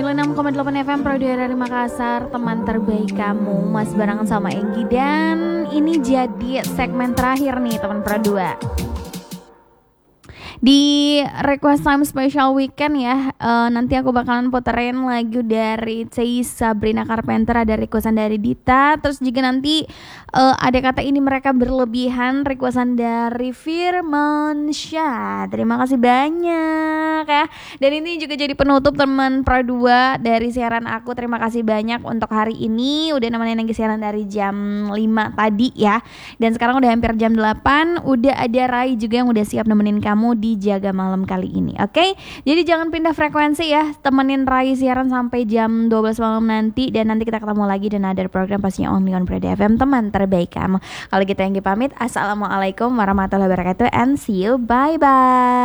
96,8 FM Pro dari Makassar, teman terbaik kamu. Mas barengan sama Enggi. Dan ini jadi segmen terakhir nih teman Pro 2 di Request Time Special Weekend ya. Nanti aku bakalan puterin lagu dari Sabrina Carpenter, ada requestan dari Dita. Terus juga nanti ada kata ini mereka berlebihan, requestan dari Firman Syah. Terima kasih banyak ya. Dan ini juga jadi penutup teman Pro 2 dari siaran aku. Terima kasih banyak untuk hari ini udah nemenin lagi siaran dari jam 5 tadi ya. Dan sekarang udah hampir jam 8. Udah ada Rai juga yang udah siap nemenin kamu di Jaga Malam kali ini. Oke? Jadi jangan pindah frekuensi ya. Temenin Rai siaran sampai jam 12 malam nanti. Dan nanti kita ketemu lagi dan ada program pastinya only on Pride FM, teman terbaik kamu. Kalau gitu yang pamit, assalamualaikum warahmatullahi wabarakatuh and see you. Bye bye.